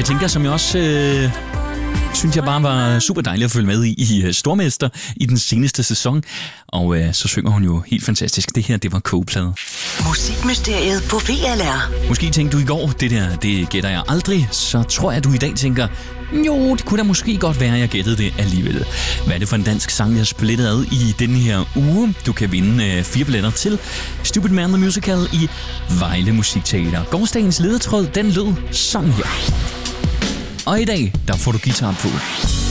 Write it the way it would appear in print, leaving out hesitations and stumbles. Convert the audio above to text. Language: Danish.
Katinka, som jeg også synes jeg bare var super dejligt at følge med i Stormester i den seneste sæson. Og så synger hun jo helt fantastisk. Det her, det var kogeplade. Musikmysteriet på VLR. Måske tænkte du i går, det gætter jeg aldrig. Så tror jeg, du i dag tænker, jo, det kunne da måske godt være, at jeg gættede det alligevel. Hvad er det for en dansk sang, jeg har splittet ad i denne her uge? Du kan vinde 4 billetter til Stupid Man the Musical i Vejle Musikteater. Gårsdagens ledetråd, den lød sådan her. Og i dag, der får du guitar på.